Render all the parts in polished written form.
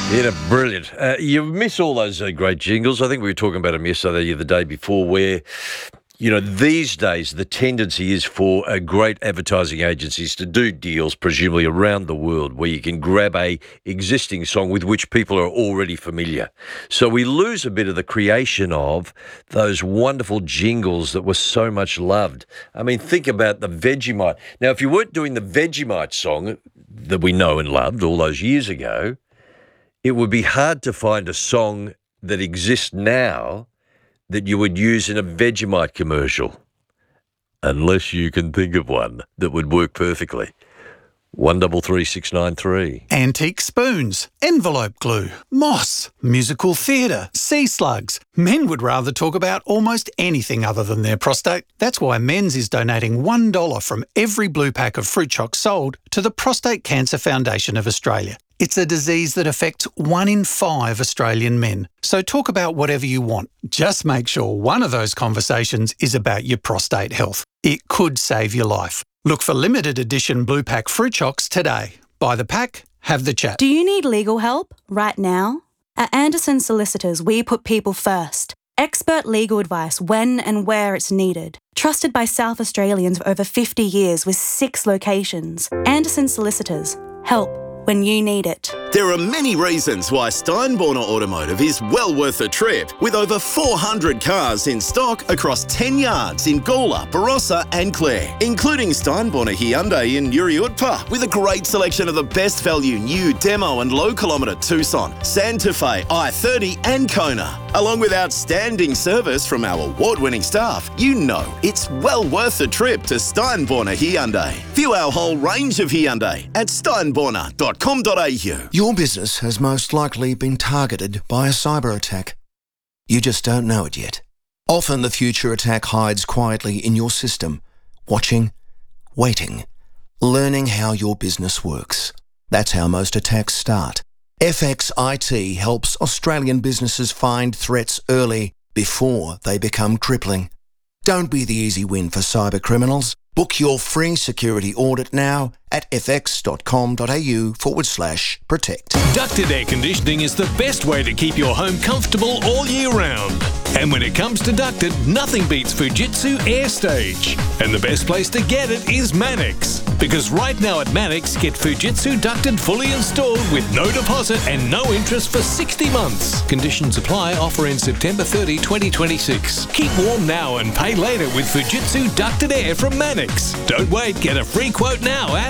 Yeah, brilliant. You miss all those great jingles. I think we were talking about them yesterday or the day before where, these days the tendency is for great advertising agencies to do deals, presumably around the world, where you can grab a existing song with which people are already familiar. So we lose a bit of the creation of those wonderful jingles that were so much loved. I mean, think about the Vegemite. Now, if you weren't doing the Vegemite song that we know and loved all those years ago, it would be hard to find a song that exists now that you would use in a Vegemite commercial, unless you can think of one that would work perfectly. 133693. Antique spoons, envelope glue, moss, musical theatre, sea slugs. Men would rather talk about almost anything other than their prostate. That's why Men's is donating $1 from every blue pack of fruit chocs sold to the Prostate Cancer Foundation of Australia. It's a disease that affects 1 in 5 Australian men. So talk about whatever you want. Just make sure one of those conversations is about your prostate health. It could save your life. Look for limited edition blue pack fruit chocs today. Buy the pack, have the chat. Do you need legal help right now? At Anderson Solicitors, we put people first. Expert legal advice when and where it's needed. Trusted by South Australians for over 50 years with 6 locations. Anderson Solicitors. Help when you need it. There are many reasons why Steinborner Automotive is well worth a trip, with over 400 cars in stock across 10 yards in Gawler, Barossa and Clare, including Steinborner Hyundai in Uriutpa, with a great selection of the best value new demo and low kilometre Tucson, Santa Fe, i30 and Kona. Along with outstanding service from our award-winning staff, it's well worth a trip to Steinborner Hyundai. View our whole range of Hyundai at steinborner.com.au. Your business has most likely been targeted by a cyber attack. You just don't know it yet. Often the future attack hides quietly in your system, watching, waiting, learning how your business works. That's how most attacks start. FXIT helps Australian businesses find threats early before they become crippling. Don't be the easy win for cyber criminals. Book your free security audit now at fx.com.au/protect. Ducted air conditioning is the best way to keep your home comfortable all year round. And when it comes to ducted, nothing beats Fujitsu AirStage. And the best place to get it is Manix. Because right now at Manix, get Fujitsu ducted fully installed with no deposit and no interest for 60 months. Conditions apply. Offer in September 30, 2026. Keep warm now and pay later with Fujitsu ducted air from Manix. Don't wait. Get a free quote now at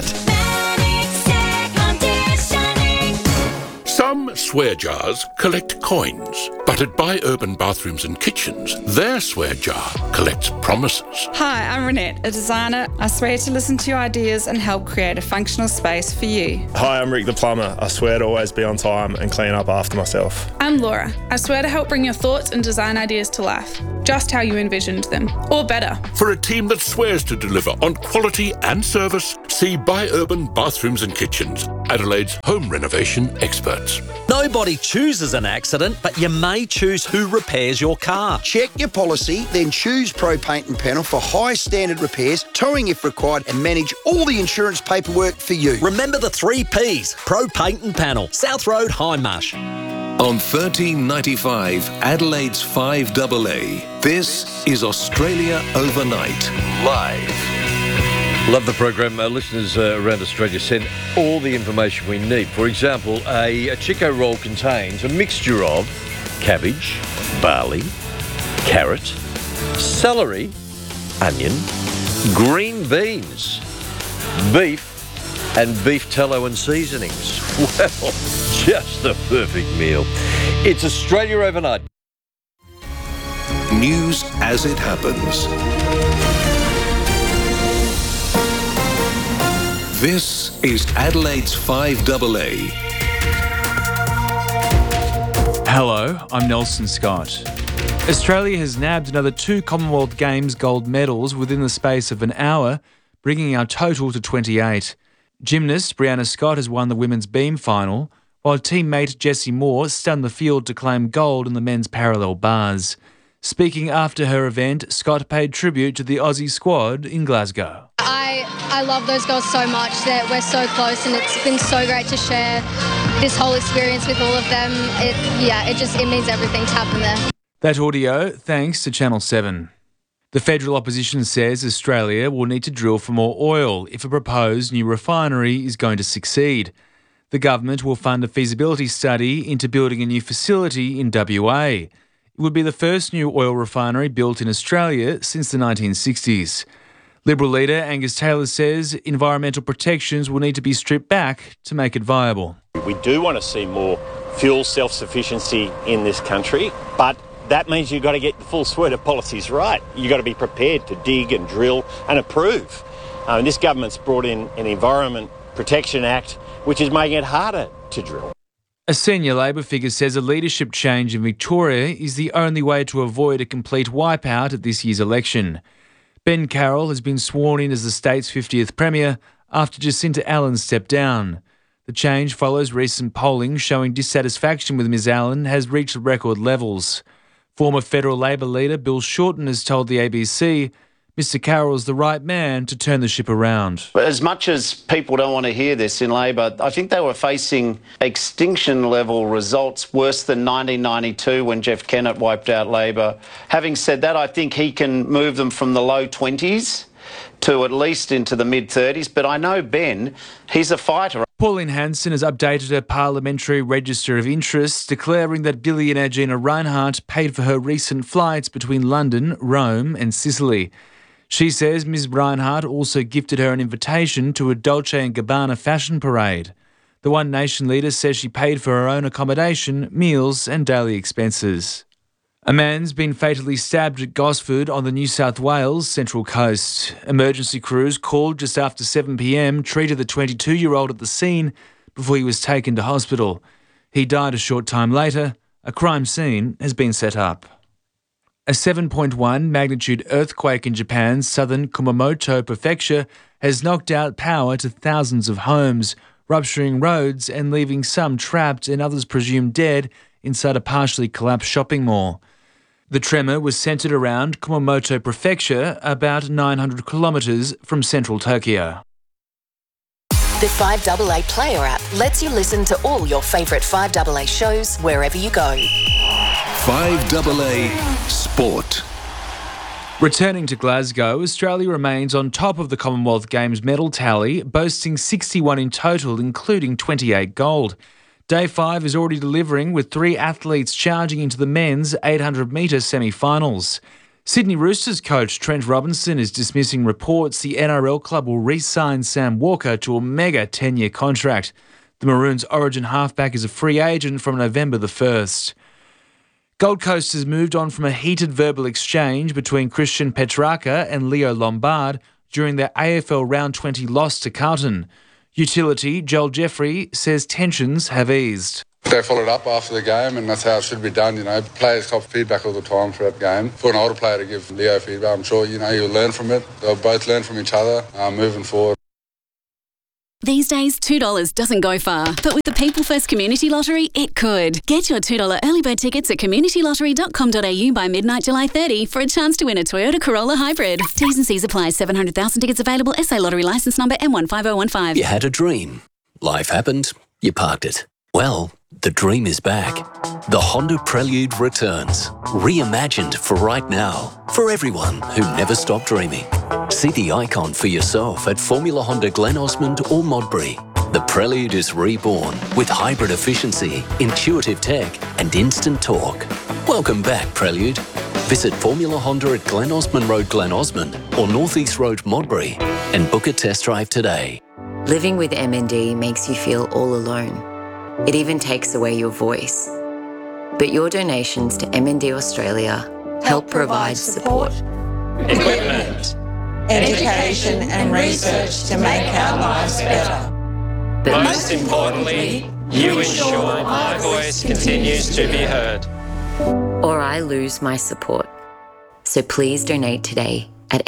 Some swear jars collect coins, but at Buy Urban Bathrooms and Kitchens, their swear jar collects promises. Hi, I'm Renette, a designer. I swear to listen to your ideas and help create a functional space for you. Hi, I'm Rick the plumber. I swear to always be on time and clean up after myself. I'm Laura. I swear to help bring your thoughts and design ideas to life, just how you envisioned them, or better. For a team that swears to deliver on quality and service, see Buy Urban Bathrooms and Kitchens, Adelaide's home renovation experts. Nobody chooses an accident, but you may choose who repairs your car. Check your policy, then choose Pro Paint and Panel for high standard repairs, towing if required, and manage all the insurance paperwork for you. Remember the 3 Ps. Pro Paint and Panel, South Road, Hindmarsh. On 1395 Adelaide's 5AA, this is Australia Overnight, live. Love the program. Listeners around Australia send all the information we need. For example, a Chico roll contains a mixture of cabbage, barley, carrot, celery, onion, green beans, beef, and beef tallow and seasonings. Well, just the perfect meal. It's Australia Overnight. News as it happens. This is Adelaide's 5AA. Hello, I'm Nelson Scott. Australia has nabbed another 2 Commonwealth Games gold medals within the space of an hour, bringing our total to 28. Gymnast Brianna Scott has won the women's beam final, while teammate Jessie Moore stunned the field to claim gold in the men's parallel bars. Speaking after her event, Scott paid tribute to the Aussie squad in Glasgow. I love those girls so much that we're so close, and it's been so great to share this whole experience with all of them, it means everything to happen there. That audio thanks to Channel 7. The federal opposition says Australia will need to drill for more oil if a proposed new refinery is going to succeed. The government will fund a feasibility study into building a new facility in WA. It would be the first new oil refinery built in Australia since the 1960s. Liberal leader Angus Taylor says environmental protections will need to be stripped back to make it viable. We do want to see more fuel self-sufficiency in this country, but that means you've got to get the full suite of policies right. You've got to be prepared to dig and drill and approve. This government's brought in an Environment Protection Act, which is making it harder to drill. A senior Labor figure says a leadership change in Victoria is the only way to avoid a complete wipeout at this year's election. Ben Carroll has been sworn in as the state's 50th Premier after Jacinta Allen stepped down. The change follows recent polling showing dissatisfaction with Ms Allen has reached record levels. Former federal Labor leader Bill Shorten has told the ABC Mr Carroll's the right man to turn the ship around. As much as people don't want to hear this in Labor, I think they were facing extinction-level results worse than 1992 when Jeff Kennett wiped out Labor. Having said that, I think he can move them from the low 20s to at least into the mid-30s. But I know Ben, he's a fighter. Pauline Hanson has updated her parliamentary register of interests, declaring that billionaire Gina Rinehart paid for her recent flights between London, Rome and Sicily. She says Ms Rinehart also gifted her an invitation to a Dolce & Gabbana fashion parade. The One Nation leader says she paid for her own accommodation, meals and daily expenses. A man's been fatally stabbed at Gosford on the New South Wales Central Coast. Emergency crews called just after 7 p.m, treated the 22-year-old at the scene before he was taken to hospital. He died a short time later. A crime scene has been set up. A 7.1 magnitude earthquake in Japan's southern Kumamoto prefecture has knocked out power to thousands of homes, rupturing roads and leaving some trapped and others presumed dead inside a partially collapsed shopping mall. The tremor was centred around Kumamoto Prefecture, about 900 kilometres from central Tokyo. The 5AA Player app lets you listen to all your favourite 5AA shows wherever you go. 5AA Sport. Returning to Glasgow, Australia remains on top of the Commonwealth Games medal tally, boasting 61 in total, including 28 gold. Day 5 is already delivering, with 3 athletes charging into the men's 800-metre semi-finals. Sydney Roosters coach Trent Robinson is dismissing reports the NRL club will re-sign Sam Walker to a mega 10-year contract. The Maroons' origin halfback is a free agent from November the 1st. Gold Coast has moved on from a heated verbal exchange between Christian Petrarca and Leo Lombard during their AFL Round 20 loss to Carlton. Utility Joel Jeffrey says tensions have eased. They followed up after the game, and that's how it should be done. Players cop feedback all the time throughout the game. For an older player to give Leo feedback, I'm sure he'll learn from it. They'll both learn from each other moving forward. These days, $2 doesn't go far, but with the People First Community Lottery, it could. Get your $2 early bird tickets at communitylottery.com.au by midnight July 30 for a chance to win a Toyota Corolla Hybrid. T's and C's apply. 700,000 tickets available. SA Lottery licence number M15015. You had a dream. Life happened. You parked it. Well, the dream is back. The Honda Prelude returns. Reimagined for right now. For everyone who never stopped dreaming. See the icon for yourself at Formula Honda Glen Osmond or Modbury. The Prelude is reborn with hybrid efficiency, intuitive tech and instant torque. Welcome back, Prelude. Visit Formula Honda at Glen Osmond Road, Glen Osmond or North East Road, Modbury and book a test drive today. Living with MND makes you feel all alone. It even takes away your voice. But your donations to MND Australia help provide support, equipment, education and research to make our lives better. But most importantly, you ensure my voice continues to be heard. Or I lose my support. So please donate today at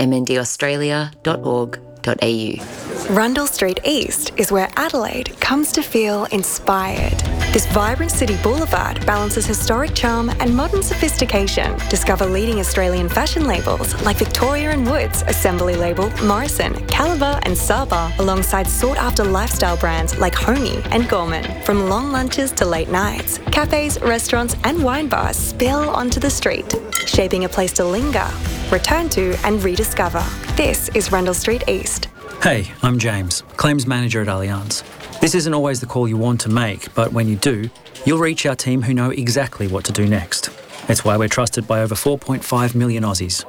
mndaustralia.org.au. Rundle Street East is where Adelaide comes to feel inspired. This vibrant city boulevard balances historic charm and modern sophistication. Discover leading Australian fashion labels like Victoria and Woods, Assembly Label, Morrison, Caliber and Saba, alongside sought-after lifestyle brands like Homey and Gorman. From long lunches to late nights, cafes, restaurants and wine bars spill onto the street, shaping a place to linger, return to and rediscover. This is Rundle Street East. Hey, I'm James, Claims Manager at Allianz. This isn't always the call you want to make, but when you do, you'll reach our team who know exactly what to do next. It's why we're trusted by over 4.5 million Aussies.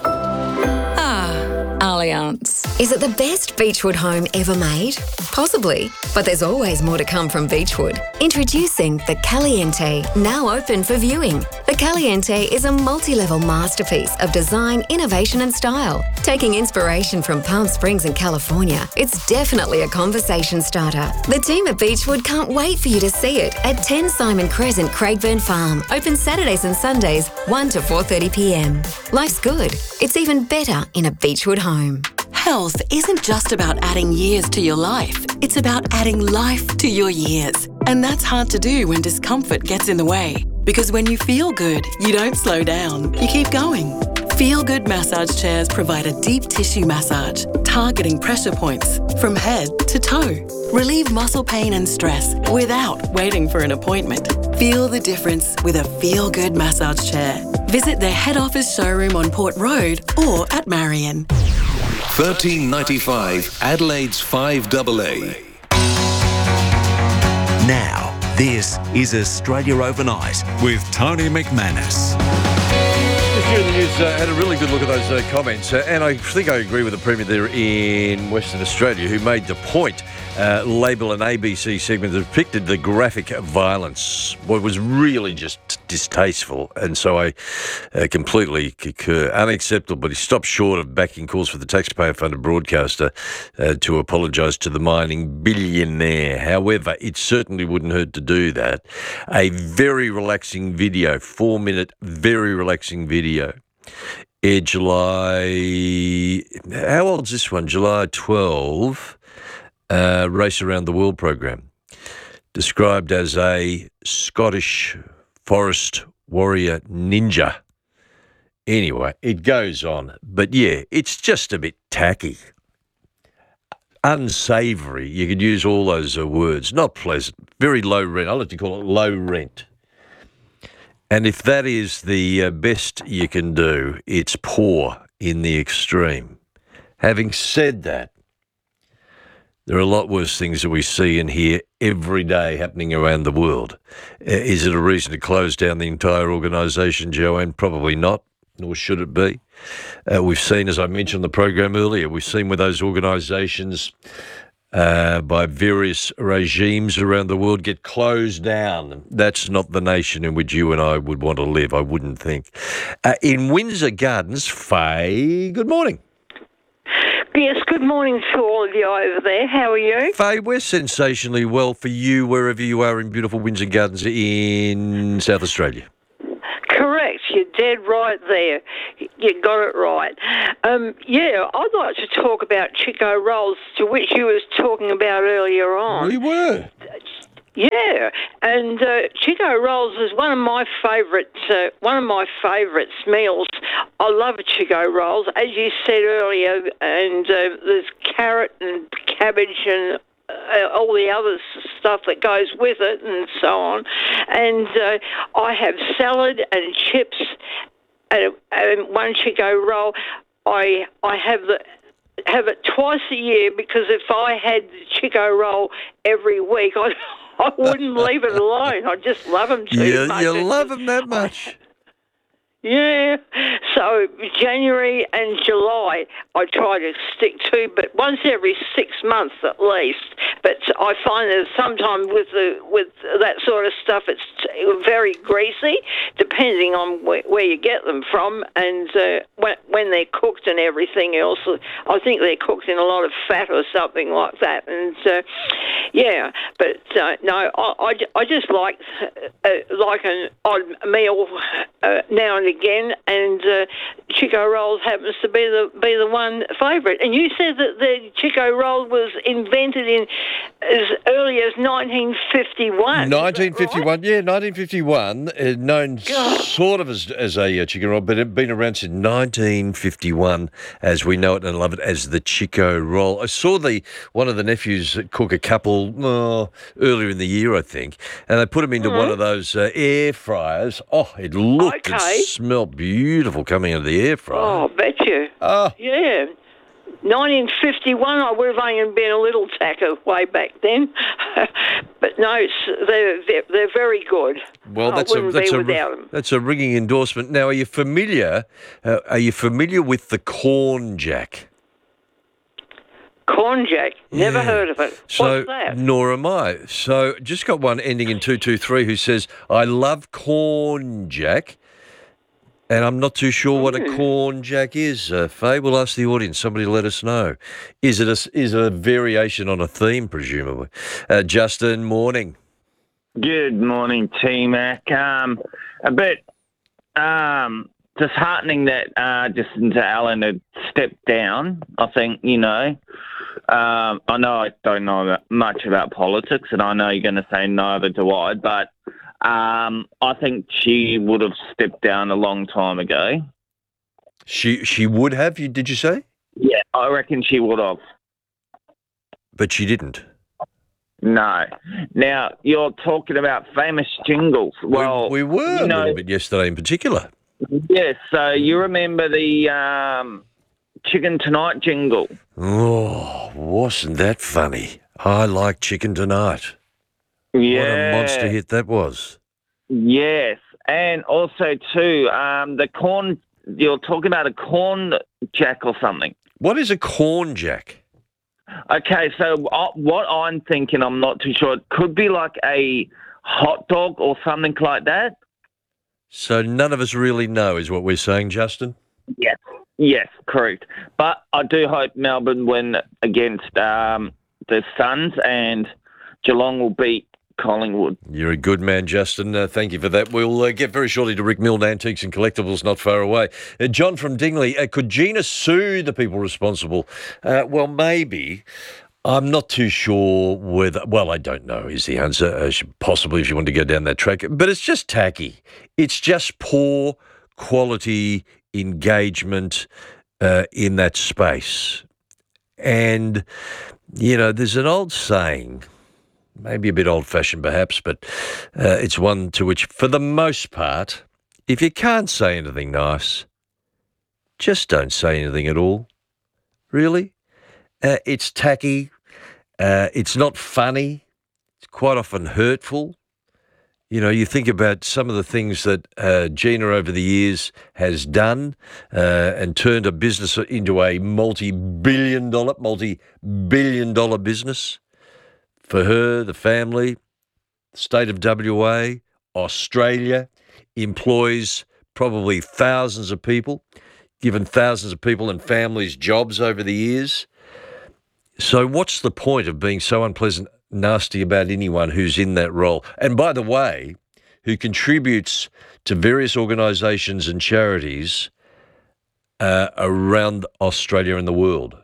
Allianz. Is it the best Beechwood home ever made? Possibly, but there's always more to come from Beechwood. Introducing the Caliente, now open for viewing. The Caliente is a multi-level masterpiece of design, innovation and style. Taking inspiration from Palm Springs and California, it's definitely a conversation starter. The team at Beechwood can't wait for you to see it at 10 Simon Crescent, Craigburn Farm. Open Saturdays and Sundays, 1 to 4:30 p.m. Life's good. It's even better in a Beechwood home. Health isn't just about adding years to your life. It's about adding life to your years. And that's hard to do when discomfort gets in the way. Because when you feel good, you don't slow down. You keep going. Feel Good massage chairs provide a deep tissue massage, targeting pressure points from head to toe. Relieve muscle pain and stress without waiting for an appointment. Feel the difference with a Feel Good massage chair. Visit their head office showroom on Port Road or at Marion. 1395 Adelaide's 5AA. Now, this is Australia Overnight with Tony McManus. Just during the news, had a really good look at those comments, and I think I agree with the Premier there in Western Australia, who made the point. Label and ABC segment depicted the graphic violence, what was really just distasteful, and so I completely concur. Unacceptable, but he stopped short of backing calls for the taxpayer-funded broadcaster to apologise to the mining billionaire. However, it certainly wouldn't hurt to do that. A very relaxing video, 4-minute, very relaxing video. July, how old's this one? July 12. Race Around the World program, described as a Scottish forest warrior ninja. Anyway, it goes on. But yeah, it's just a bit tacky. Unsavoury. You could use all those words. Not pleasant. Very low rent. I like to call it low rent. And if that is the best you can do, it's poor in the extreme. Having said that, there are a lot worse things that we see and hear every day happening around the world. Is it a reason to close down the entire organisation, Joanne? Probably not, nor should it be. We've seen, as I mentioned on the program earlier, we've seen with those organisations by various regimes around the world get closed down. That's not the nation in which you and I would want to live, I wouldn't think. In Windsor Gardens, Faye, good morning. Yes, good morning to all of you over there. How are you? Faye, we're sensationally well for you wherever you are in beautiful Windsor Gardens in South Australia. Correct. You're dead right there. You got it right. Yeah, I'd like to talk about Chico Rolls, to which you was talking about earlier on. We were. Yeah, and Chico Rolls is one of my favourites meals. I love Chico Rolls, as you said earlier, and there's carrot and cabbage and all the other stuff that goes with it and so on. And I have salad and chips and one Chico Roll. I have it twice a year, because if I had the Chico Roll every week, I wouldn't leave it alone. I just love them too much. You love them that much? Yeah. So January and July I try to stick to, but once every 6 months at least. But I find that sometimes with that sort of stuff, it's very greasy, depending on where you get them from, and when they're cooked and everything else. I think they're cooked in a lot of fat or something like that. And yeah, but no, I just like an odd meal now and again, and Chico Rolls happens to be the one favourite. And you said that the Chico Roll was invented in as early as 1951. 1951, yeah, 1951. Known sort of as a chicken roll, but it been around since 1951, as we know it and love it as the Chico Roll. I saw one of the nephews cook a couple earlier in the year, I think, and they put them into one of those air fryers. Oh, it looked and smelled beautiful coming out of the air fryer. Oh, I bet you. Yeah. 1951, I would have only been a little tacker way back then. But no, they're very good. Well, that's a ringing endorsement. Now, are you familiar with the Corn Jack? Corn Jack? Never heard of it. What's that? Nor am I. So just got one ending in 223 who says, I love Corn Jack. And I'm not too sure what a corn jack is, Faye. We'll ask the audience. Somebody let us know. Is it a variation on a theme, presumably? Justin, morning. Good morning, T-Mac. A bit disheartening that Jacinta Allen had stepped down. I think, I know I don't know much about politics, and I know you're going to say neither do I, but I think she would have stepped down a long time ago. She would have, did you say? Yeah, I reckon she would have. But she didn't? No. Now, you're talking about famous jingles. Well, we were a little bit yesterday in particular. Yes, so you remember the Chicken Tonight jingle? Oh, wasn't that funny? I like Chicken Tonight. Yeah. What a monster hit that was. Yes. And also, too, the corn, you're talking about a corn jack or something. What is a corn jack? Okay, so what I'm thinking, I'm not too sure, it could be like a hot dog or something like that. So none of us really know is what we're saying, Justin? Yes. Yes, correct. But I do hope Melbourne win against the Suns and Geelong will beat Collingwood. You're a good man, Justin. Thank you for that. We'll get very shortly to Rick Milne, Antiques and Collectibles, not far away. John from Dingley, could Gina sue the people responsible? Well, maybe. I'm not too sure whether... Well, I don't know is the answer. Possibly if you want to go down that track. But it's just tacky. It's just poor quality engagement in that space. And, there's an old saying... Maybe a bit old-fashioned perhaps, but it's one to which, for the most part, if you can't say anything nice, just don't say anything at all. Really? It's tacky. It's not funny. It's quite often hurtful. You think about some of the things that Gina over the years has done and turned a business into a multi-billion dollar business. For her, the family, the state of WA, Australia, employs probably thousands of people, given thousands of people and families jobs over the years. So what's the point of being so unpleasant, nasty about anyone who's in that role? And by the way, who contributes to various organisations and charities around Australia and the world.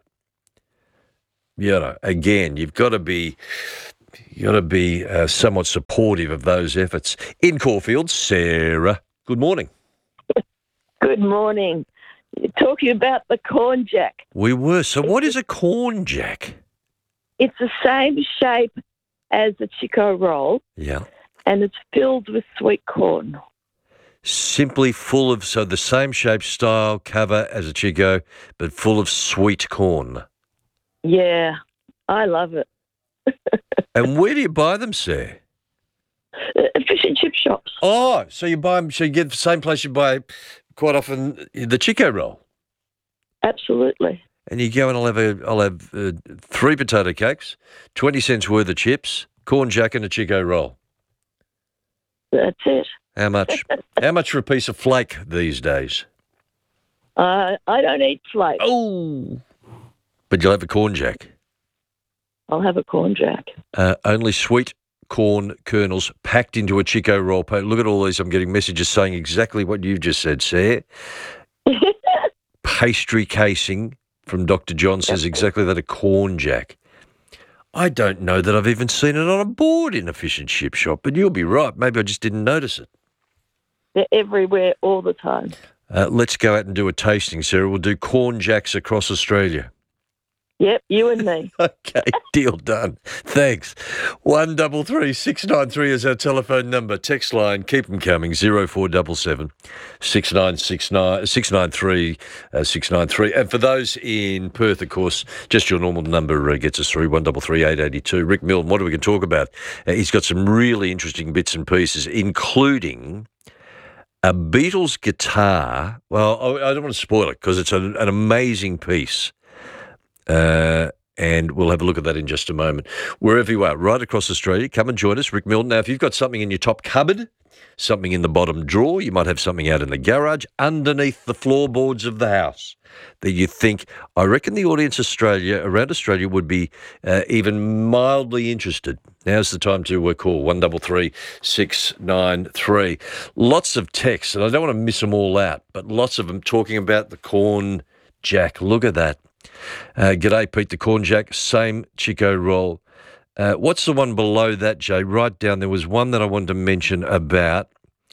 Again, you've got to be somewhat supportive of those efforts. In Caulfield, Sarah, good morning. Good morning. You're talking about the corn jack. We were. So what is a corn jack? It's the same shape as a Chico roll. Yeah. And it's filled with sweet corn. Simply full of, so the same shape, style, cover as a Chico, but full of sweet corn. Yeah, I love it. And where do you buy them, Sarah? Fish and chip shops. Oh, so you buy them, so you get the same place you buy quite often the Chico roll? Absolutely. And you go and I'll have 3 potato cakes, 20 cents worth of chips, corn jack and a Chico roll. That's it. How much? How much for a piece of flake these days? I don't eat flake. Oh. But you'll have a corn jack. I'll have a corn jack. Only sweet corn kernels packed into a Chico roll. Look at all these. I'm getting messages saying exactly what you've just said, Sarah. Pastry casing from Dr. John says exactly that, a corn jack. I don't know that I've even seen it on a board in a fish and chip shop, but you'll be right. Maybe I just didn't notice it. They're everywhere all the time. Let's go out and do a tasting, Sarah. We'll do corn jacks across Australia. Yep, you and me. Okay, deal done. Thanks. 133 693 is our telephone number. Text line, keep them coming, 0477 693 693. And for those in Perth, of course, just your normal number gets us through, 133 882. Rick Milne, what are we going to talk about? He's got some really interesting bits and pieces, including a Beatles guitar. Well, I don't want to spoil it because it's an amazing piece. And we'll have a look at that in just a moment. Wherever you are, right across Australia, come and join us, Rick Milne. Now, if you've got something in your top cupboard, something in the bottom drawer, you might have something out in the garage, underneath the floorboards of the house that you think, I reckon the audience around Australia would be even mildly interested. Now's the time to call, 133 693. Lots of texts, and I don't want to miss them all out, but lots of them talking about the corn jack. Look at that. G'day, Pete, the corn jack, same Chico roll. What's the one below that, Jay? Right down, there was one that I wanted to mention about.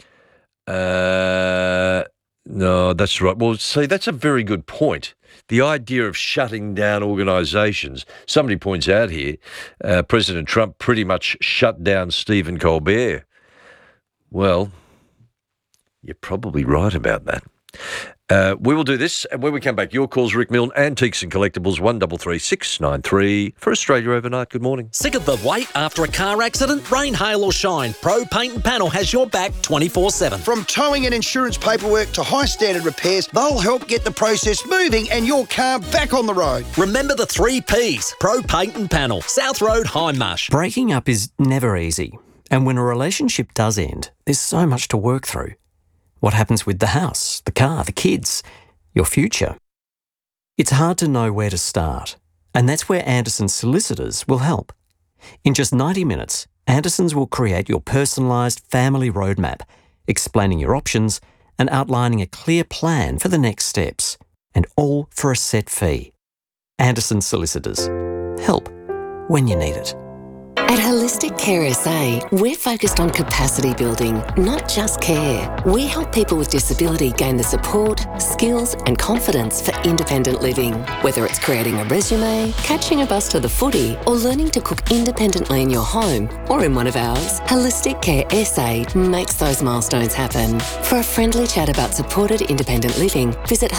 No, that's right. Well, see, that's a very good point. The idea of shutting down organisations. Somebody points out here, President Trump pretty much shut down Stephen Colbert. Well, you're probably right about that. We will do this, and when we come back, your calls, Rick Milne, Antiques and Collectibles, 133 693 for Australia Overnight. Good morning. Sick of the wait after a car accident? Rain, hail or shine, Pro Paint and Panel has your back 24/7. From towing and insurance paperwork to high standard repairs, they'll help get the process moving and your car back on the road. Remember the 3 Ps, Pro Paint and Panel, South Road, Hindmarsh. Breaking up is never easy, and when a relationship does end, there's so much to work through. What happens with the house, the car, the kids, your future? It's hard to know where to start, and that's where Anderson's Solicitors will help. In just 90 minutes, Anderson's will create your personalised family roadmap, explaining your options and outlining a clear plan for the next steps, and all for a set fee. Anderson's Solicitors. Help when you need it. At Holistic Care SA, we're focused on capacity building, not just care. We help people with disability gain the support, skills and confidence for independent living. Whether it's creating a resume, catching a bus to the footy, or learning to cook independently in your home or in one of ours, Holistic Care SA makes those milestones happen. For a friendly chat about supported independent living, visit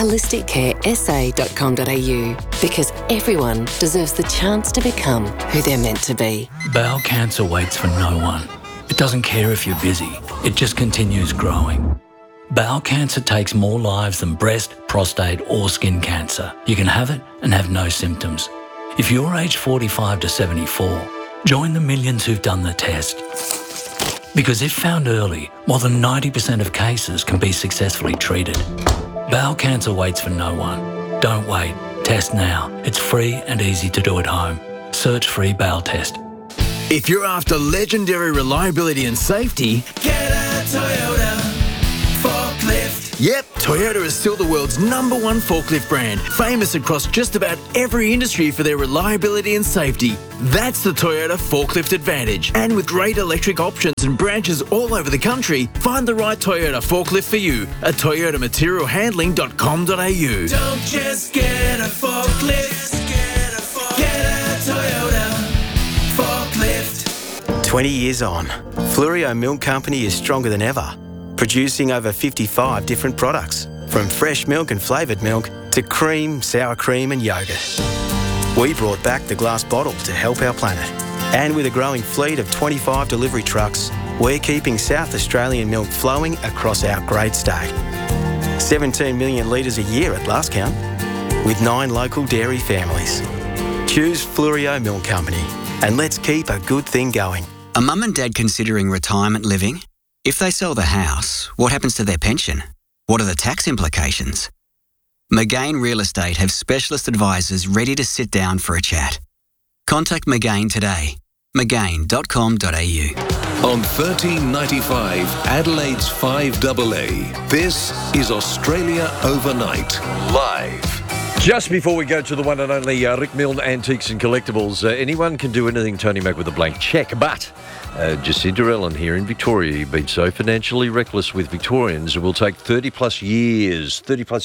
holisticcaresa.com.au, because everyone deserves the chance to become who they're meant to be. Bowel cancer waits for no one. It doesn't care if you're busy. It just continues growing. Bowel cancer takes more lives than breast, prostate or skin cancer. You can have it and have no symptoms. If you're aged 45 to 74, join the millions who've done the test. Because if found early, more than 90% of cases can be successfully treated. Bowel cancer waits for no one. Don't wait. Test now. It's free and easy to do at home. Search free bowel test. If you're after legendary reliability and safety, get a Toyota forklift. Yep, Toyota is still the world's #1 forklift brand, famous across just about every industry for their reliability and safety. That's the Toyota Forklift Advantage. And with great electric options and branches all over the country, find the right Toyota forklift for you at toyotamaterialhandling.com.au. Don't just get a forklift, get a Toyota forklift. 20 years on, Fluorio Milk Company is stronger than ever, producing over 55 different products, from fresh milk and flavoured milk to cream, sour cream and yoghurt. We brought back the glass bottle to help our planet. And with a growing fleet of 25 delivery trucks, we're keeping South Australian milk flowing across our great state. 17 million litres a year at last count, with 9 local dairy families. Choose Fluorio Milk Company, and let's keep a good thing going. A mum and dad considering retirement living? If they sell the house, what happens to their pension? What are the tax implications? McGain Real Estate have specialist advisors ready to sit down for a chat. Contact McGain today Magain.com.au. On 1395 Adelaide's 5AA, this is Australia Overnight, live. Just before we go to the one and only Rick Milne Antiques and Collectibles, anyone can do anything, Tony Mac, with a blank cheque, but Jacinta Ellen here in Victoria, you've been so financially reckless with Victorians, it will take 30 plus years.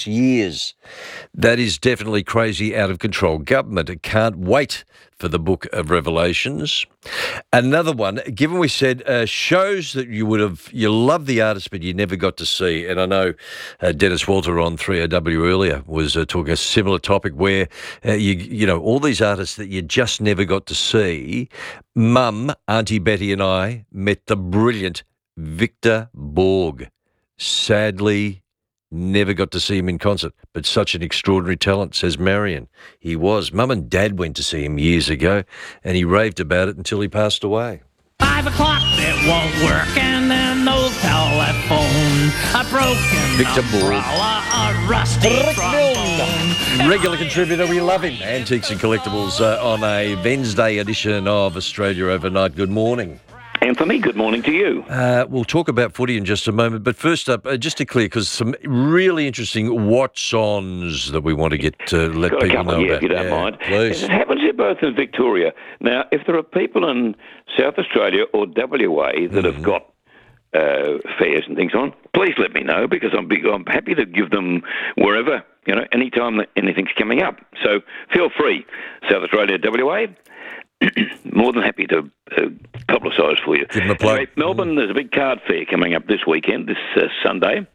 That is definitely crazy, out of control government. It can't wait for the Book of Revelations. Another one, given we said shows that you love the artist but you never got to see, and I know Dennis Walter on 3AW earlier was talking a similar topic where you know all these artists that you just never got to see. Mum, Auntie Betty and I met the brilliant Victor Borg. Sadly, never got to see him in concert, but such an extraordinary talent, says Marion. He was. Mum and Dad went to see him years ago, and he raved about it until he passed away. 5 o'clock, it won't work, and then no telephone. A broken Victor Borg. a rusty trombone. Regular contributor, we love him. Antiques and Collectibles on a Wednesday edition of Australia Overnight. Good morning. Anthony, good morning to you. We'll talk about footy in just a moment, but first up, just to clear, because some really interesting what's-ons that we want to get to let Got people a couple, know yeah, about. if you don't mind. Please. It happens here both in Victoria. Now, if there are people in South Australia or WA that have got fairs and things on, please let me know, because I'm happy to give them wherever, anytime that anything's coming up. So feel free, South Australia, WA. More than happy to publicise for you. Give them a plug. Anyway, Melbourne, there's a big card fair coming up this weekend, this Sunday,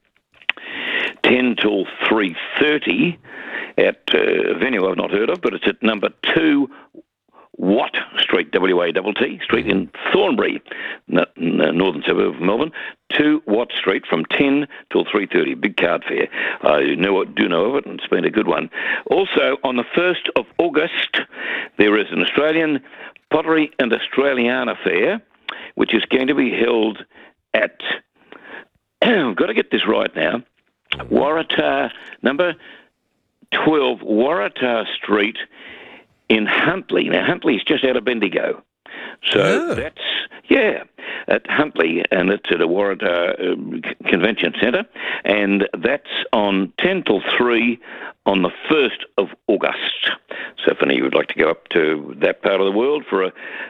10 till 3:30 at a venue I've not heard of, but it's at number 2 Watt Street, WATT Street in Thornbury, northern suburb of Melbourne. 2 Watt Street from 10 till 3:30. Big card fair. I do know of it, and it's been a good one. Also, on the 1st of August, there is an Australian Pottery and Australiana Fair, which is going to be held at, I've got to get this right now, Waratah, number 12 Waratah Street in Huntly. Now, Huntly is just out of Bendigo. So that's, at Huntly, and it's at a Waratah Convention Centre, and that's on 10 till 3 on the 1st of August. So if any of you would like to go up to that part of the world for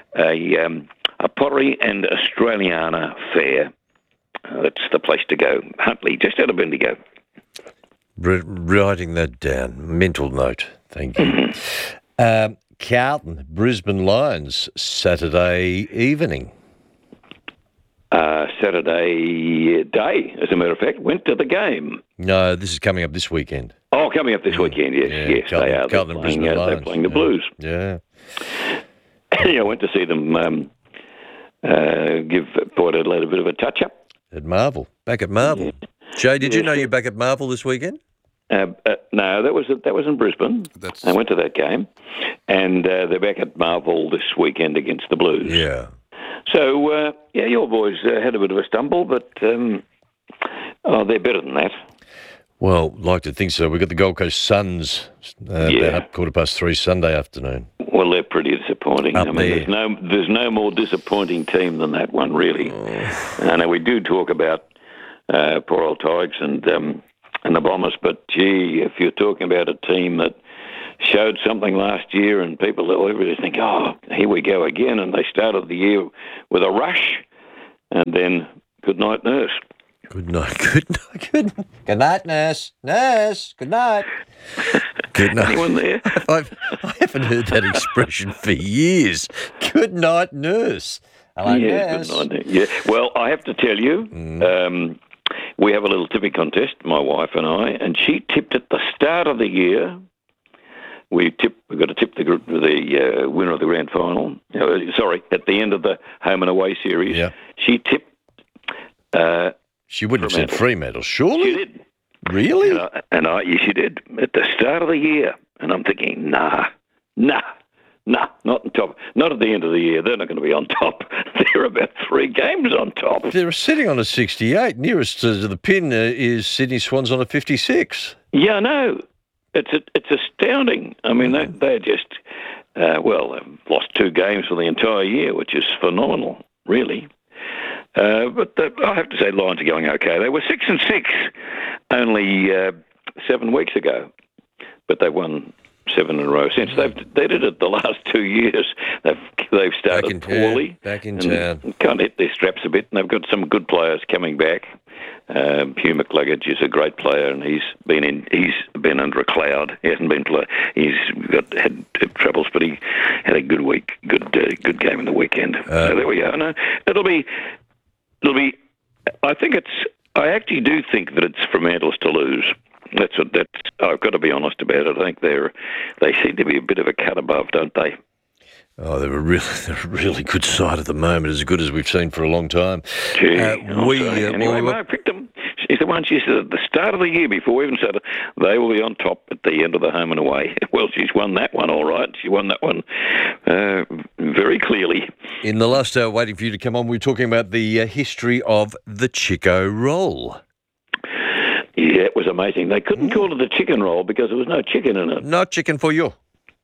a Pottery and Australiana Fair, that's the place to go. Huntly, just out of Bendigo. Writing that down. Mental note. Thank you. Carlton, Brisbane Lions, Saturday evening. Saturday day, as a matter of fact, went to the game. No, this is coming up this weekend. Oh, coming up this weekend, yes. Yes, Carlton, they are. Carlton Brisbane Lions. They're playing the Blues. Yeah. I went to see them give Port Adelaide a bit of a touch-up. At Marvel. Back at Marvel. Yeah. Jay, did you know you're back at Marvel this weekend? No, that was in Brisbane. I went to that game, and they're back at Marvel this weekend against the Blues. Yeah. So, your boys had a bit of a stumble, but they're better than that. Well, like to think so. We've got the Gold Coast Suns about up 3:15 Sunday afternoon. Well, they're pretty disappointing. Up there. There's no more disappointing team than that one, really. And we do talk about poor old Tigers and the Bombers, but gee, if you're talking about a team that showed something last year and everybody think, oh, here we go again, and they started the year with a rush, and then good night, nurse. Good night, good night, nurse. Nurse, good night. Good night. Anyone there? I haven't heard that expression for years. Good night, nurse. Hello, nurse. Good night. Yeah. Well, I have to tell you, we have a little tipping contest, my wife and I, and she tipped at the start of the year. We've got to tip the winner of the grand final. At the end of the home and away series. Yeah. She tipped. She wouldn't have said Fremantle, surely. She did. Really? Yes, she did at the start of the year. And I'm thinking, nah, not on top. Not at the end of the year. They're not going to be on top. They're about 3 games on top. They're sitting on a 68. Nearest to the pin is Sydney Swans on a 56. Yeah, I know. It's astounding. I mean, they're just They've lost 2 games for the entire year, which is phenomenal, really. But I have to say, Lions are going okay. They were 6-6 only 7 weeks ago, but they won 7 in a row since. They did it the last 2 years. They've started poorly. Back in town. Kind of hit their straps a bit, and they've got some good players coming back. Hugh McCluggage is a great player, and he's been under a cloud. He hasn't been he's had troubles, but he had a good week, good game in the weekend. So there we go. No, it'll be. I actually do think that it's Fremantle's to lose. I've got to be honest about it. I think they seem to be a bit of a cut above, don't they? Oh, they're a really good side at the moment, as good as we've seen for a long time. I picked them. She's the one she said at the start of the year, before we even started, they will be on top at the end of the home and away. Well, she's won that one all right. She won that one very clearly. In the last hour, waiting for you to come on, we were talking about the history of the Chico roll. Yeah, it was amazing. They couldn't call it a chicken roll because there was no chicken in it. No chicken for you.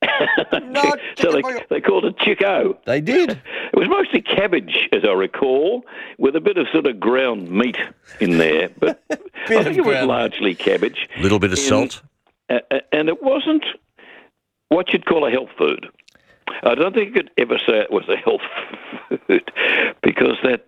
So they called it Chico. They did. It was mostly cabbage, as I recall, with a bit of sort of ground meat in there. But I think it was largely cabbage. A little bit of salt. And it wasn't what you'd call a health food. I don't think you could ever say it was a health food because that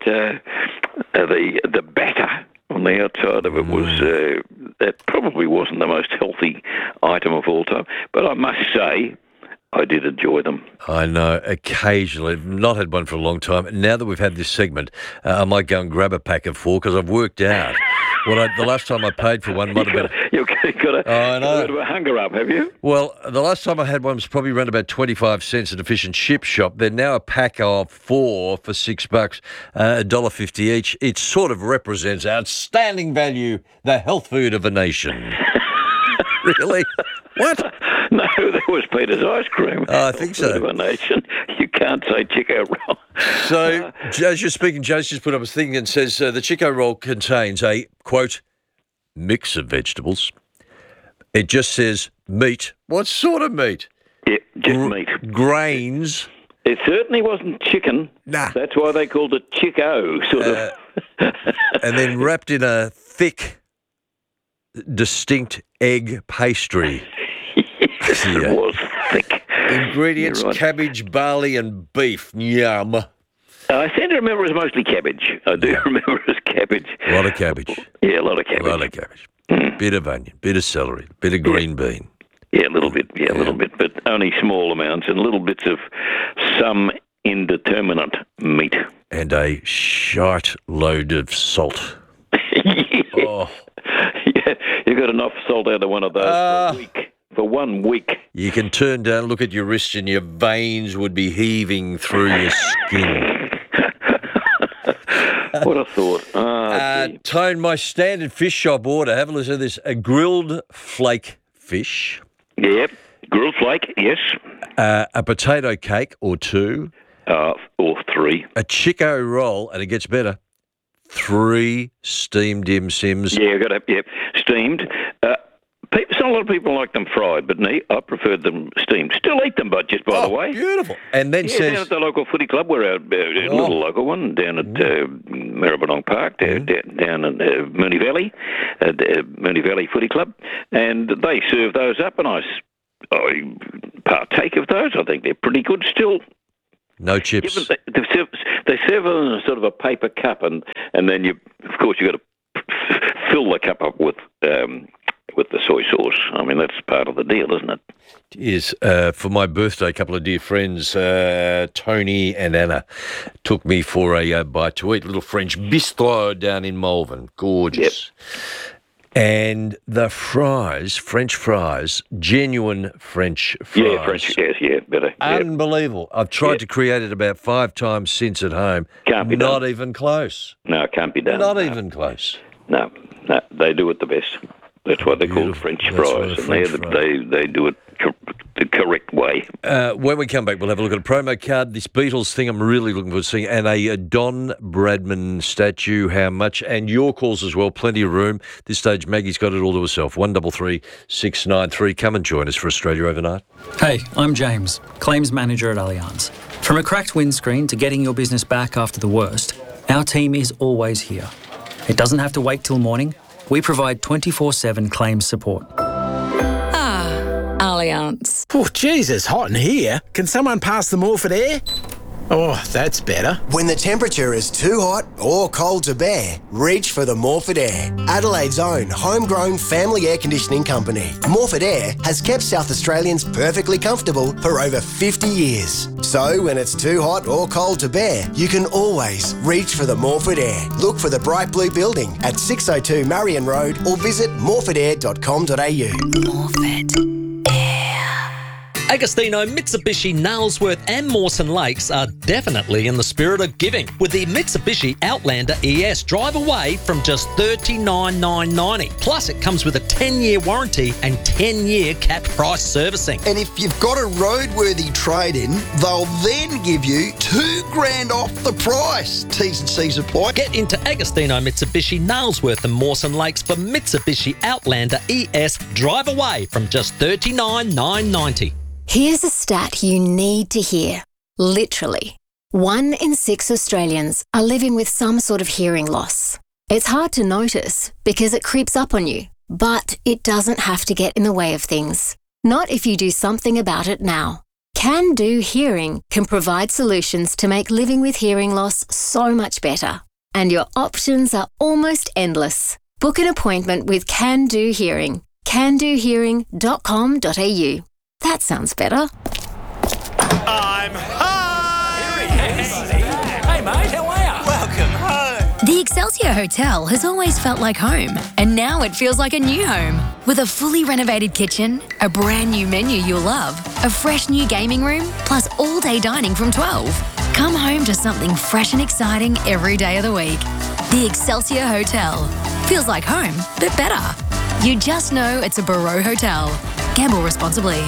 the batter on the outside of it was that probably wasn't the most healthy item of all time. But I must say, I did enjoy them. I know, occasionally. I've not had one for a long time. Now that we've had this segment, I might go and grab a pack of 4 because I've worked out. The last time I paid for one might have been... You've got a bit of a hunger up, have you? Well, the last time I had one was probably around about 25 cents at a fish and chip shop. They're now a pack of 4 for $6, $1.50 each. It sort of represents outstanding value, the health food of a nation. Really? What? No, that was Peter's ice cream. Oh, I think so. Of a nation. You can't say Chico roll. So, as you're speaking, Joe's just put up a thing and says the Chico roll contains a, quote, mix of vegetables. It just says meat. What sort of meat? Yeah, just meat. Grains. It certainly wasn't chicken. Nah. That's why they called it Chico, sort of. And then wrapped in a thick, distinct egg pastry. It was thick. Ingredients, Right. cabbage, barley and beef. Yum. I seem to remember it was mostly cabbage. I do remember it was cabbage. A lot of cabbage. Yeah, a lot of cabbage. A lot of cabbage. Bit of onion, bit of celery, bit of green bean. Yeah, a little bit. Yeah, a little bit, but only small amounts and little bits of some indeterminate meat. And a shite load of salt. Oh. Yeah, you got enough salt out of one of those for a week. For 1 week. You can turn down, look at your wrists, and your veins would be heaving through your skin. What a thought. Tone, my standard fish shop order. Have a listen to this. A grilled flake fish. Yep. Grilled flake, yes. A potato cake or 2. Or 3. A Chico roll, and it gets better. 3 steamed dim sims. Yeah, got to steamed. A lot of people like them fried, but I preferred them steamed. Still eat them, but just by the way. Beautiful. And then down at the local footy club, we're a little local one down at Maribyrnong Park, down in Moonee Valley, Moonee Valley Footy Club, and they serve those up, and I partake of those. I think they're pretty good still. No chips. They serve them in sort of a paper cup, and then you've got to fill the cup up with the soy sauce. I mean, that's part of the deal, isn't it? It is. For my birthday, a couple of dear friends, Tony and Anna, took me for a bite to eat. Little French bistro down in Malvern. Gorgeous. Yep. And the fries, French fries, genuine French fries. Yeah, French, yes, yeah, better. Unbelievable. I've tried to create it about 5 times since at home. Can't be done. Not even close. No, it can't be done. Not even close. No, they do it the best. That's why they're called French fries. And they do it the correct way. When we come back, we'll have a look at a promo card. This Beatles thing I'm really looking forward to seeing, and a Don Bradman statue. How much? And your calls as well. Plenty of room. This stage, Maggie's got it all to herself. 133 693. Come and join us for Australia Overnight. Hey, I'm James, Claims Manager at Allianz. From a cracked windscreen to getting your business back after the worst, our team is always here. It doesn't have to wait till morning. We provide 24/7 claims support. Allianz. Oh, Jesus, hot in here. Can someone pass the Morford air? Oh, that's better. When the temperature is too hot or cold to bear, reach for the Morford Air, Adelaide's own homegrown family air conditioning company. Morford Air has kept South Australians perfectly comfortable for over 50 years. So when it's too hot or cold to bear, you can always reach for the Morford Air. Look for the bright blue building at 602 Marion Road or visit morfordair.com.au. Morford. Agostino, Mitsubishi, Nailsworth and Mawson Lakes are definitely in the spirit of giving with the Mitsubishi Outlander ES. Drive away from just $39,990. Plus, it comes with a 10-year warranty and 10-year capped price servicing. And if you've got a roadworthy trade-in, they'll then give you $2,000 off the price. T's and C's apply. Get into Agostino, Mitsubishi, Nailsworth and Mawson Lakes for Mitsubishi Outlander ES. Drive away from just $39,990. Here's a stat you need to hear. Literally, 1 in 6 Australians are living with some sort of hearing loss. It's hard to notice because it creeps up on you, but it doesn't have to get in the way of things. Not if you do something about it now. Can Do Hearing can provide solutions to make living with hearing loss so much better. And your options are almost endless. Book an appointment with Can Do Hearing. candohearing.com.au. That sounds better. I'm home! Hey mate, how are you? Welcome home. The Excelsior Hotel has always felt like home, and now it feels like a new home. With a fully renovated kitchen, a brand new menu you'll love, a fresh new gaming room, plus all-day dining from 12. Come home to something fresh and exciting every day of the week. The Excelsior Hotel. Feels like home, but better. You just know it's a Barreau Hotel. Gamble responsibly.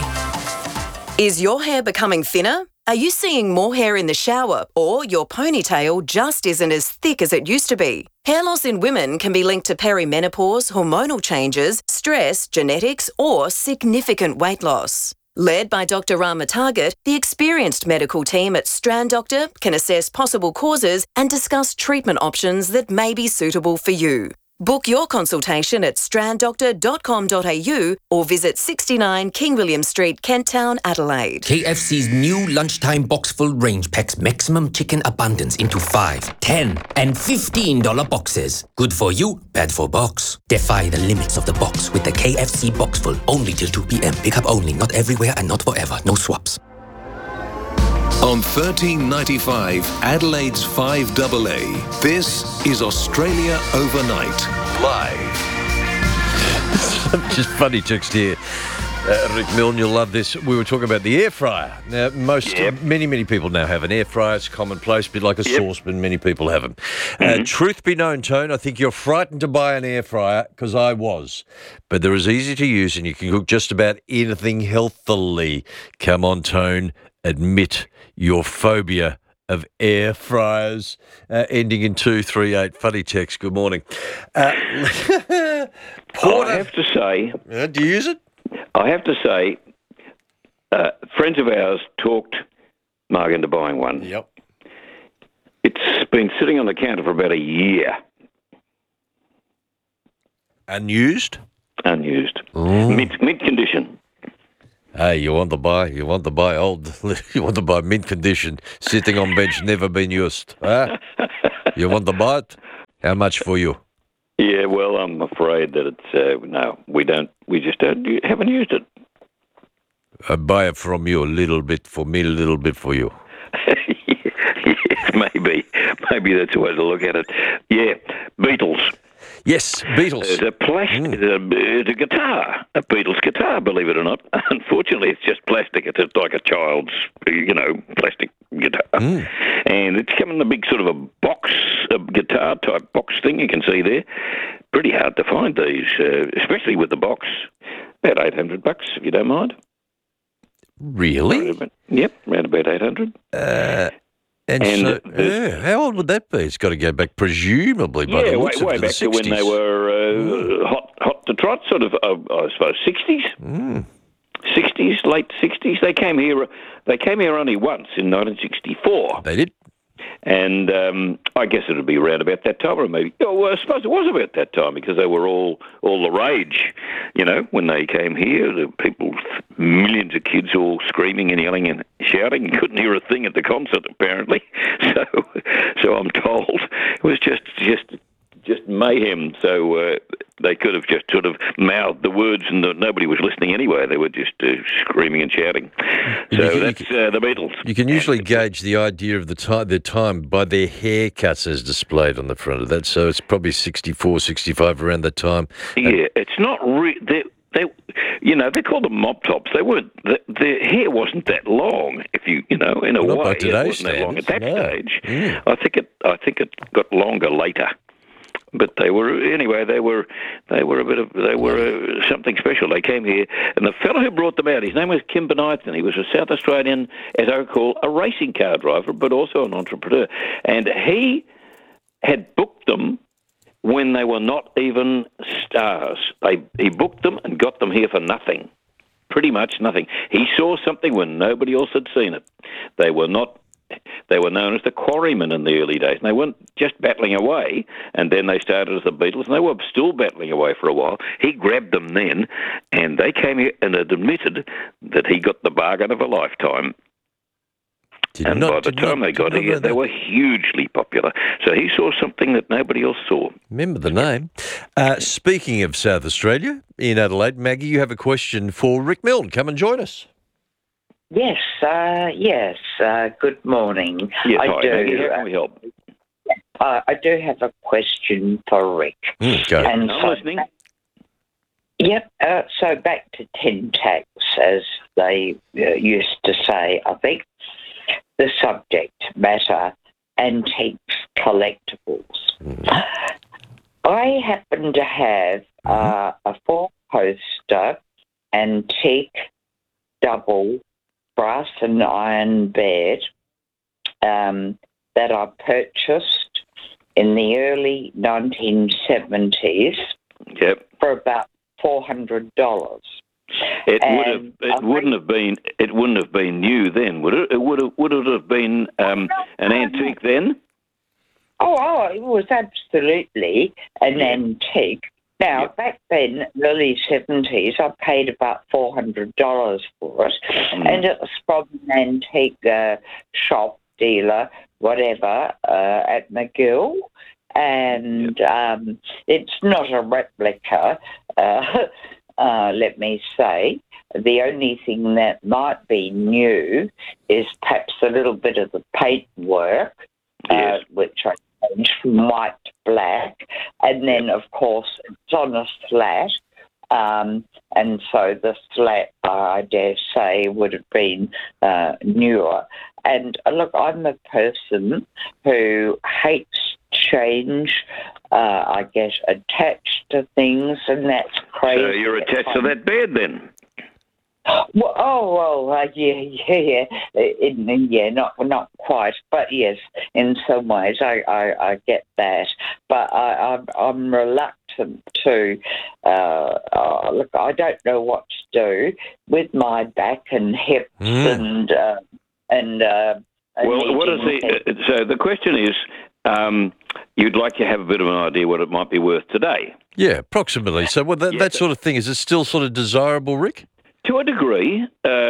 Is your hair becoming thinner? Are you seeing more hair in the shower, or your ponytail just isn't as thick as it used to be? Hair loss in women can be linked to perimenopause, hormonal changes, stress, genetics, or significant weight loss. Led by Dr. Rama Target, the experienced medical team at Strand Doctor can assess possible causes and discuss treatment options that may be suitable for you. Book your consultation at stranddoctor.com.au or visit 69 King William Street, Kent Town, Adelaide. KFC's new lunchtime box full range packs maximum chicken abundance into 5, 10 and $15 boxes. Good for you, bad for box. Defy the limits of the box with the KFC box full only till 2 p.m. Pick up only, not everywhere and not forever. No swaps. On 1395 Adelaide's 5AA, this is Australia Overnight, live. Just funny text here. Rick Milne, you'll love this. We were talking about the air fryer. Now, many people now have an air fryer. It's commonplace, a bit like a saucepan. Many people have them. Truth be known, Tone, I think you're frightened to buy an air fryer, because I was. But they're as easy to use and you can cook just about anything healthily. Come on, Tone. Admit your phobia of air fryers. Ending in 238. Funny text. Good morning. I have to say... do you use it? I have to say, friends of ours talked Mark into buying one. Yep. It's been sitting on the counter for about a year. Unused? Unused. Mint condition. Hey, you want to buy mint condition, sitting on bench, never been used. Huh? You want to buy it? How much for you? Yeah, well, I'm afraid that it's, no, we just haven't used it. I buy it from you, a little bit for me, a little bit for you. Yes, maybe that's the way to look at it. Yeah, Beatles. Yes, Beatles. It's a it's a guitar, a Beatles guitar, believe it or not. Unfortunately, it's just plastic. It's like a child's, plastic guitar. And it's come in a big sort of a box, a guitar-type box thing you can see there. Pretty hard to find these, especially with the box. About $800, if you don't mind. Really? Yep, around about 800. And so, how old would that be? It's got to go back, presumably, by the looks of it, way to the back to 60s. when they were hot to trot, sort of, I suppose, 60s. 60s, late 60s. They came here only once in 1964. They did. And I guess it would be around about that time, or maybe. Well, I suppose it was about that time because they were all the rage, when they came here. The people, millions of kids, all screaming and yelling and shouting, couldn't hear a thing at the concert apparently. So I'm told it was just mayhem. So they could have just sort of mouthed the words, and nobody was listening anyway. They were just screaming and shouting. So that's the Beatles. You can usually gauge the idea of their time by their haircuts as displayed on the front of that. So it's probably 64, 65 around that time. Yeah, it's not. They called them mop tops. They weren't. Their hair wasn't that long. If in a way, it wasn't that long at that stage. I think it got longer later. But they were something special. They came here, and the fellow who brought them out, his name was Kim Bonython. He was a South Australian, as I recall, a racing car driver, but also an entrepreneur. And he had booked them when they were not even stars. He booked them and got them here for nothing, pretty much nothing. He saw something when nobody else had seen it. They were known as the Quarrymen in the early days, and they weren't just battling away, and then they started as the Beatles, and they were still battling away for a while. He grabbed them then, and they came here and admitted that he got the bargain of a lifetime. By the time they got here, they were hugely popular. So he saw something that nobody else saw. Remember the name. Speaking of South Australia, in Adelaide, Maggie, you have a question for Rick Milne. Come and join us. Yes. Good morning. Yes, hi, Maggie. How can we help? I do have a question for Rick. Go. And I'm listening. Yep. So back to tin tacks, as they used to say, I think. The subject matter, antiques, collectibles. I happen to have a four-poster antique double brass and iron bed that I purchased in the early 1970s for about $400. It wouldn't have been new then, would it? Would it have been an antique then? Oh, it was absolutely an antique. Now, back then, early 70s, I paid about $400 for it, and it was from an antique shop, dealer, whatever, at McGill, and it's not a replica, let me say. The only thing that might be new is perhaps a little bit of the paintwork, which I changed from white to black, and then, of course, it's on a slat, and so the slat, I dare say, would have been newer. And look, I'm a person who hates change. I get attached to things, and that's crazy. So you're attached to that bed then? Yeah, not quite, but yes, in some ways I get that. But I'm reluctant to look. I don't know what to do with my back and hips and. Well, what is so the question is, you'd like to have a bit of an idea what it might be worth today. Yeah, approximately. So that sort of thing, is it still sort of desirable, Rick? To a degree.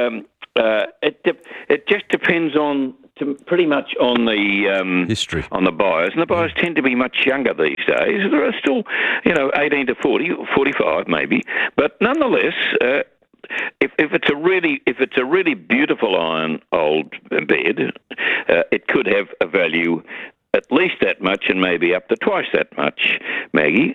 It just depends on pretty much on the history, on the buyers, and the buyers tend to be much younger these days. There are still, 18 to 40, 45 maybe, but nonetheless. If it's a really beautiful iron old bed, it could have a value at least that much and maybe up to twice that much, Maggie.